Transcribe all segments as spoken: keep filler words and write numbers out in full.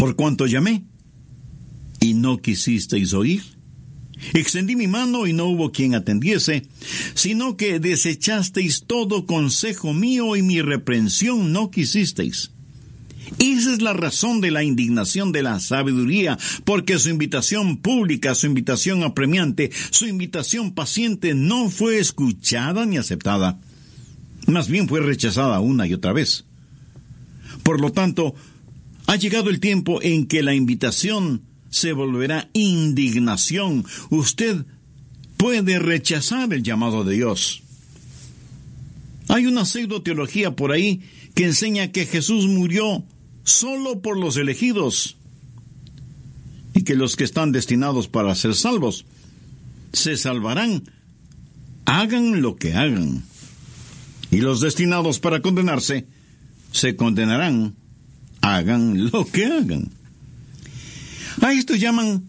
Por cuanto llamé, y no quisisteis oír. Extendí mi mano y no hubo quien atendiese, sino que desechasteis todo consejo mío y mi reprensión no quisisteis. Esa es la razón de la indignación de la sabiduría, porque su invitación pública, su invitación apremiante, su invitación paciente no fue escuchada ni aceptada. Más bien fue rechazada una y otra vez. Por lo tanto, ha llegado el tiempo en que la invitación se volverá indignación. Usted puede rechazar el llamado de Dios. Hay una pseudo-teología por ahí que enseña que Jesús murió solo por los elegidos y que los que están destinados para ser salvos se salvarán, hagan lo que hagan. Y los destinados para condenarse se condenarán, hagan lo que hagan. A esto llaman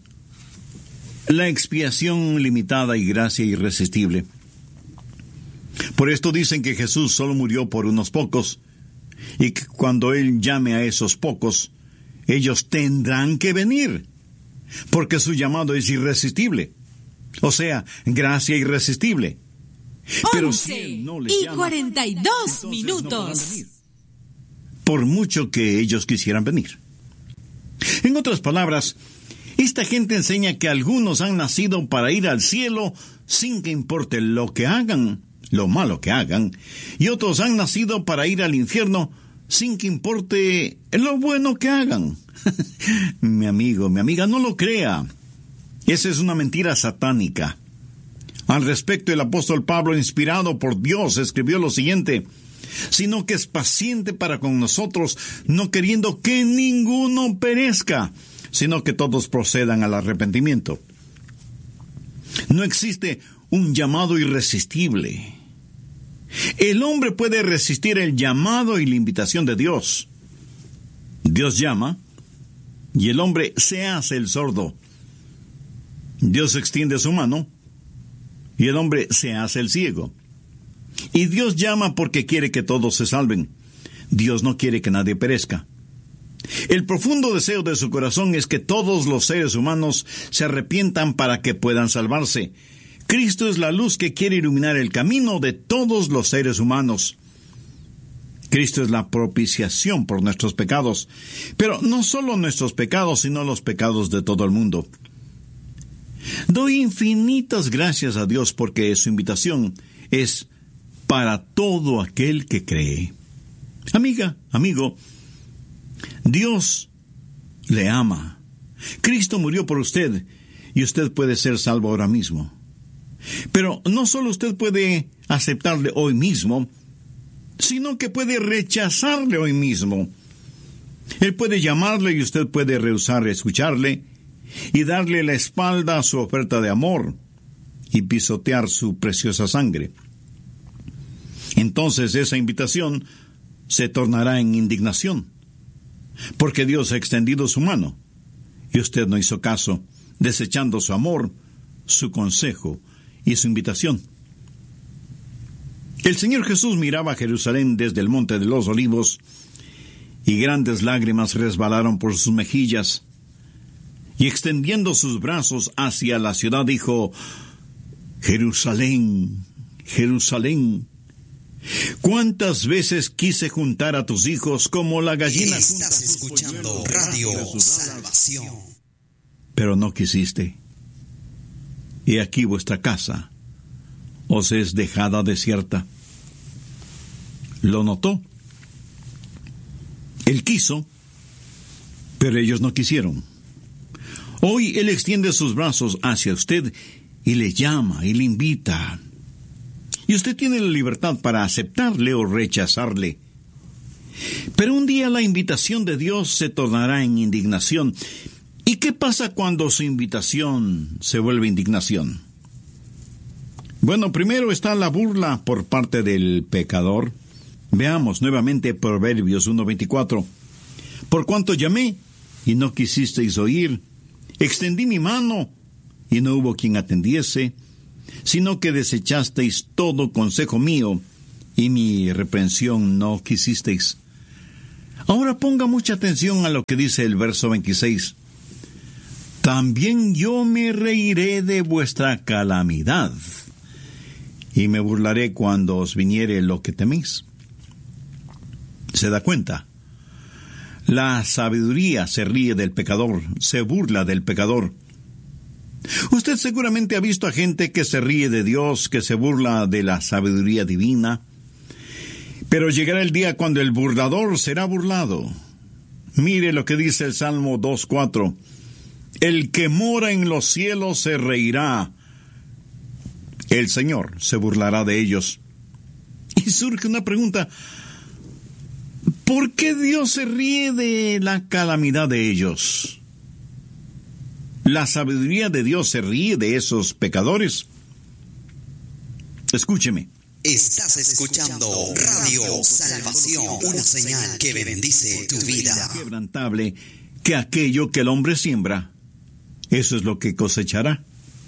la expiación limitada y gracia irresistible. Por esto dicen que Jesús solo murió por unos pocos, y que cuando Él llame a esos pocos, ellos tendrán que venir, porque su llamado es irresistible, o sea, gracia irresistible. Pero si Él no les y llama, cuarenta y dos minutos. No podrán venir, por mucho que ellos quisieran venir. En otras palabras, esta gente enseña que algunos han nacido para ir al cielo sin que importe lo que hagan, lo malo que hagan, y otros han nacido para ir al infierno sin que importe lo bueno que hagan. Mi amigo, mi amiga, no lo crea. Esa es una mentira satánica. Al respecto, el apóstol Pablo, inspirado por Dios, escribió lo siguiente: sino que es paciente para con nosotros, no queriendo que ninguno perezca, sino que todos procedan al arrepentimiento. No existe un llamado irresistible. El hombre puede resistir el llamado y la invitación de Dios. Dios llama, y el hombre se hace el sordo. Dios extiende su mano, y el hombre se hace el ciego. Y Dios llama porque quiere que todos se salven. Dios no quiere que nadie perezca. El profundo deseo de su corazón es que todos los seres humanos se arrepientan para que puedan salvarse. Cristo es la luz que quiere iluminar el camino de todos los seres humanos. Cristo es la propiciación por nuestros pecados, pero no solo nuestros pecados, sino los pecados de todo el mundo. Doy infinitas gracias a Dios porque su invitación es para todo aquel que cree. Amiga, amigo, Dios le ama. Cristo murió por usted y usted puede ser salvo ahora mismo. Pero no solo usted puede aceptarle hoy mismo, sino que puede rechazarle hoy mismo. Él puede llamarle y usted puede rehusar escucharle y darle la espalda a su oferta de amor y pisotear su preciosa sangre. Entonces esa invitación se tornará en indignación, porque Dios ha extendido su mano y usted no hizo caso, desechando su amor, su consejo y su invitación. El Señor Jesús miraba a Jerusalén desde el Monte de los Olivos, y grandes lágrimas resbalaron por sus mejillas, y extendiendo sus brazos hacia la ciudad dijo: Jerusalén, Jerusalén, ¿cuántas veces quise juntar a tus hijos como la gallina junta Estás escuchando Radio Salvación, pero no quisiste? Y aquí vuestra casa os es dejada desierta. ¿Lo notó? Él quiso, pero ellos no quisieron. Hoy Él extiende sus brazos hacia usted y le llama y le invita. Y usted tiene la libertad para aceptarle o rechazarle. Pero un día la invitación de Dios se tornará en indignación. ¿Y qué pasa cuando su invitación se vuelve indignación? Bueno, primero está la burla por parte del pecador. Veamos nuevamente Proverbios uno veinticuatro. Por cuanto llamé y no quisisteis oír, extendí mi mano y no hubo quien atendiese, sino que desechasteis todo consejo mío y mi reprensión no quisisteis. Ahora ponga mucha atención a lo que dice el verso veintiséis. También yo me reiré de vuestra calamidad, y me burlaré cuando os viniere lo que teméis. ¿Se da cuenta? La sabiduría se ríe del pecador, se burla del pecador. Usted seguramente ha visto a gente que se ríe de Dios, que se burla de la sabiduría divina. Pero llegará el día cuando el burlador será burlado. Mire lo que dice el Salmo dos cuatro. El que mora en los cielos se reirá. El Señor se burlará de ellos. Y surge una pregunta. ¿Por qué Dios se ríe de la calamidad de ellos? ¿La sabiduría de Dios se ríe de esos pecadores? Escúcheme. Estás escuchando Radio Salvación, una señal que bendice tu vida. Quebrantable que aquello que el hombre siembra, eso es lo que cosechará.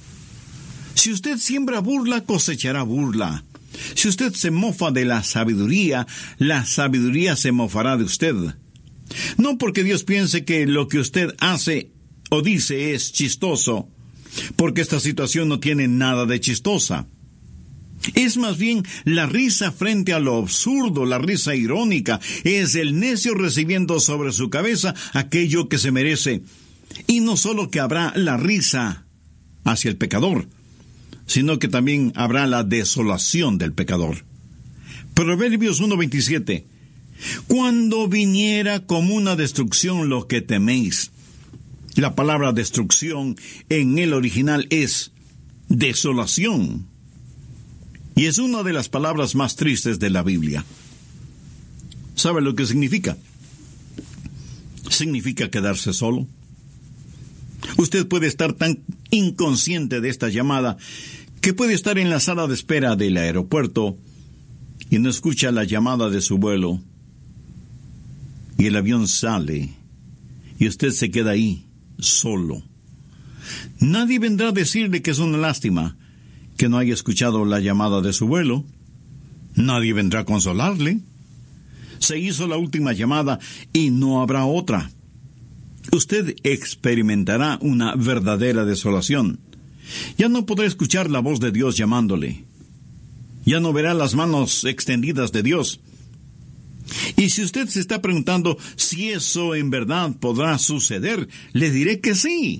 Si usted siembra burla, cosechará burla. Si usted se mofa de la sabiduría, la sabiduría se mofará de usted. No porque Dios piense que lo que usted hace o dice es chistoso, porque esta situación no tiene nada de chistosa. Es más bien la risa frente a lo absurdo, la risa irónica. Es el necio recibiendo sobre su cabeza aquello que se merece. Y no solo que habrá la risa hacia el pecador, sino que también habrá la desolación del pecador. Proverbios uno veintisiete. Cuando viniera como una destrucción lo que teméis. La palabra destrucción en el original es desolación. Y es una de las palabras más tristes de la Biblia. ¿Sabe lo que significa? Significa quedarse solo. Usted puede estar tan inconsciente de esta llamada que puede estar en la sala de espera del aeropuerto y no escucha la llamada de su vuelo. Y el avión sale y usted se queda ahí, solo. Nadie vendrá a decirle que es una lástima que no haya escuchado la llamada de su vuelo. Nadie vendrá a consolarle. Se hizo la última llamada y no habrá otra. Usted experimentará una verdadera desolación. Ya no podrá escuchar la voz de Dios llamándole. Ya no verá las manos extendidas de Dios. Y si usted se está preguntando si eso en verdad podrá suceder, le diré que sí.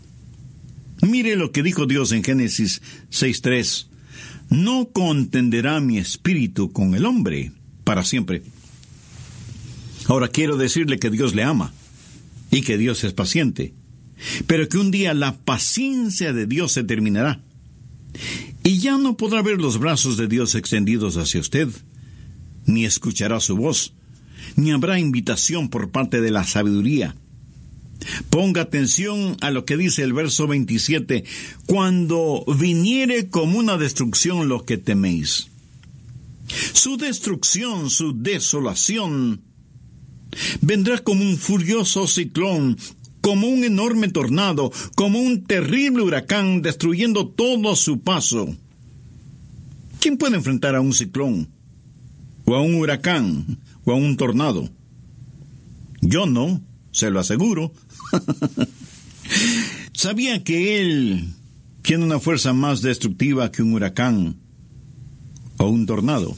Mire lo que dijo Dios en Génesis seis tres. No contenderá mi espíritu con el hombre para siempre. Ahora quiero decirle que Dios le ama y que Dios es paciente, pero que un día la paciencia de Dios se terminará y ya no podrá ver los brazos de Dios extendidos hacia usted, ni escuchará su voz, ni habrá invitación por parte de la sabiduría. Ponga atención a lo que dice el verso veintisiete. Cuando viniere como una destrucción lo que teméis. Su destrucción, su desolación, vendrá como un furioso ciclón, como un enorme tornado, como un terrible huracán destruyendo todo a su paso. ¿Quién puede enfrentar a un ciclón, o a un huracán, o a un tornado? Yo no, se lo aseguro. ¿Sabía que él tiene una fuerza más destructiva que un huracán o un tornado?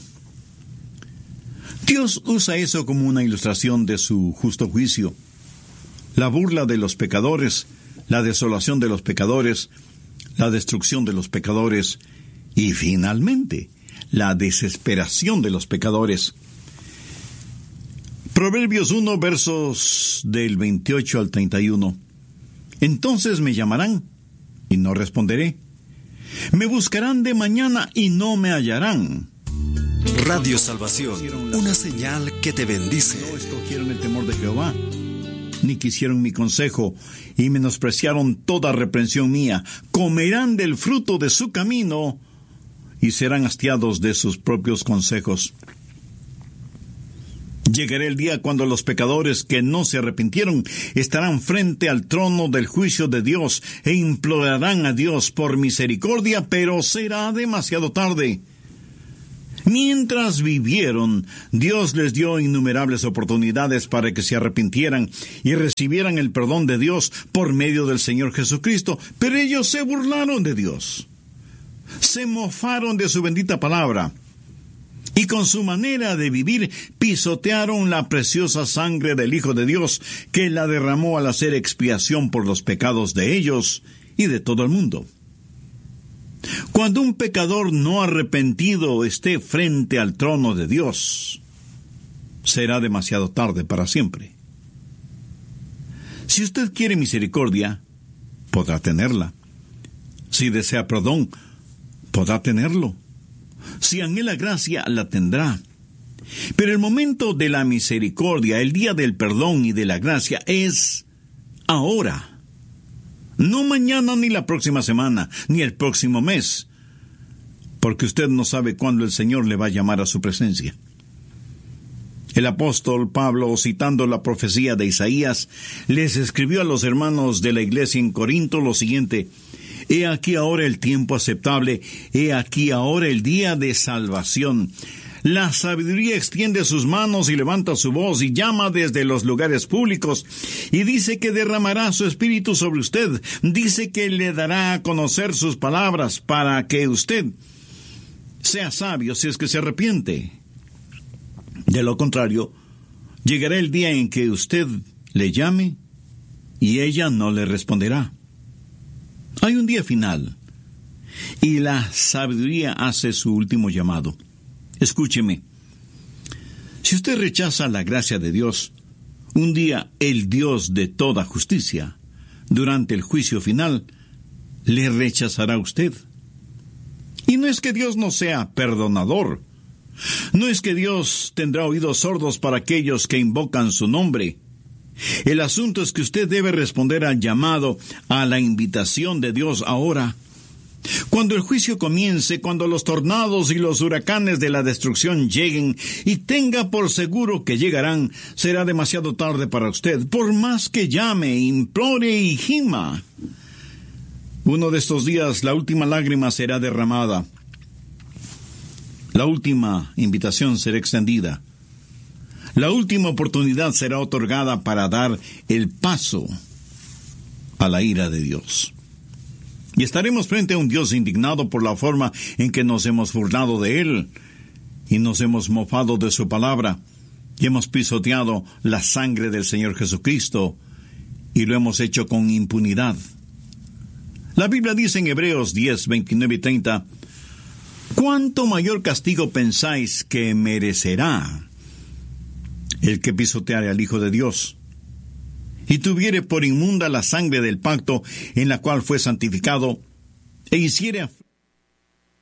Dios usa eso como una ilustración de su justo juicio. La burla de los pecadores, la desolación de los pecadores, la destrucción de los pecadores y finalmente la desesperación de los pecadores. Proverbios uno, versos del veintiocho al treinta y uno. Entonces me llamarán, y no responderé. Me buscarán de mañana, y no me hallarán. Radio Salvación, una señal que te bendice. No escogieron el temor de Jehová, ni quisieron mi consejo, y menospreciaron toda reprensión mía. Comerán del fruto de su camino, y serán hastiados de sus propios consejos. Llegará el día cuando los pecadores que no se arrepintieron estarán frente al trono del juicio de Dios e implorarán a Dios por misericordia, pero será demasiado tarde. Mientras vivieron, Dios les dio innumerables oportunidades para que se arrepintieran y recibieran el perdón de Dios por medio del Señor Jesucristo, pero ellos se burlaron de Dios. Se mofaron de su bendita palabra y con su manera de vivir pisotearon la preciosa sangre del Hijo de Dios, que la derramó al hacer expiación por los pecados de ellos y de todo el mundo. Cuando un pecador no arrepentido esté frente al trono de Dios, será demasiado tarde para siempre. Si usted quiere misericordia, podrá tenerla. Si desea perdón, podrá tenerlo. Si anhela gracia, la tendrá. Pero el momento de la misericordia, el día del perdón y de la gracia, es ahora. No mañana, ni la próxima semana, ni el próximo mes, porque usted no sabe cuándo el Señor le va a llamar a su presencia. El apóstol Pablo, citando la profecía de Isaías, les escribió a los hermanos de la iglesia en Corinto lo siguiente: He aquí ahora el tiempo aceptable, he aquí ahora el día de salvación. La sabiduría extiende sus manos y levanta su voz y llama desde los lugares públicos y dice que derramará su espíritu sobre usted. Dice que le dará a conocer sus palabras para que usted sea sabio si es que se arrepiente. De lo contrario, llegará el día en que usted le llame y ella no le responderá. Hay un día final y la sabiduría hace su último llamado. Escúcheme, si usted rechaza la gracia de Dios, un día el Dios de toda justicia, durante el juicio final, le rechazará a usted. Y no es que Dios no sea perdonador, no es que Dios tendrá oídos sordos para aquellos que invocan su nombre. El asunto es que usted debe responder al llamado, a la invitación de Dios ahora. Cuando el juicio comience, cuando los tornados y los huracanes de la destrucción lleguen, y tenga por seguro que llegarán, será demasiado tarde para usted, por más que llame, implore y gima. Uno de estos días la última lágrima será derramada. La última invitación será extendida. La última oportunidad será otorgada para dar el paso a la ira de Dios. Y estaremos frente a un Dios indignado por la forma en que nos hemos burlado de Él y nos hemos mofado de su palabra y hemos pisoteado la sangre del Señor Jesucristo y lo hemos hecho con impunidad. La Biblia dice en Hebreos diez, veintinueve y treinta: ¿Cuánto mayor castigo pensáis que merecerá el que pisoteare al Hijo de Dios y tuviere por inmunda la sangre del pacto en la cual fue santificado, e hiciere